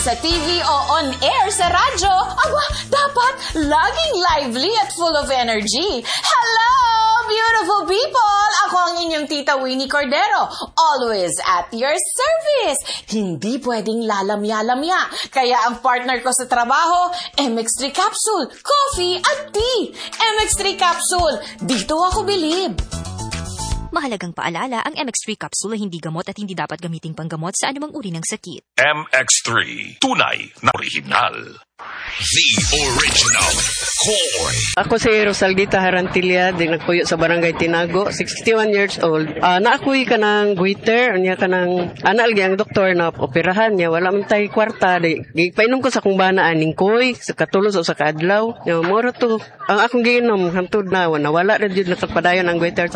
sa TV o on air sa radyo, aba, dapat laging lively at full of energy. Hello, beautiful people! Ako ang inyong Tita Winnie Cordero, always at your service. Hindi pwedeng lalamya-lamya. Kaya ang partner ko sa trabaho, MX3 Capsule, coffee at tea. MX3 Capsule, dito ako bilib. Mahalagang paalala, ang MX3 capsule ay hindi gamot at hindi dapat gamiting panggamot sa anumang uri ng sakit. MX3, tunay na original. The original Koy. Ako si Rosaldita Harantilla, din nagpuyo sa Barangay Tinago, 61 years old. Naakuy ka ng goiter, niya ka ng analgi ang doktor na operahan niya, wala man tayo kwarta. Painom ko sa kung bana aning koy, sa katulos o sa kaadlaw. Moro to, ang akong giinom, hantod na, wala rin yun nakapadayon ang goiter